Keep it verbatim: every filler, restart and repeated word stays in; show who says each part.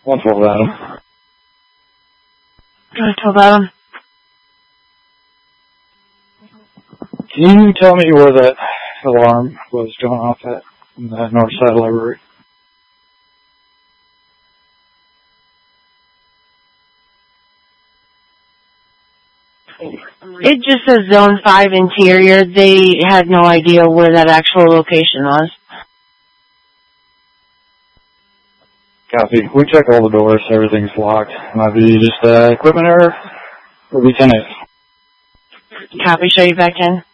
Speaker 1: one twelve Adam.
Speaker 2: one twelve Adam.
Speaker 1: Can you tell me where that alarm was going off at in the north side library?
Speaker 2: It just says Zone five interior. They had no idea where that actual location was.
Speaker 1: Copy. We checked all the doors. Everything's locked. Might be just uh, equipment error. We'll be ten eight.
Speaker 2: Copy. Show you back in.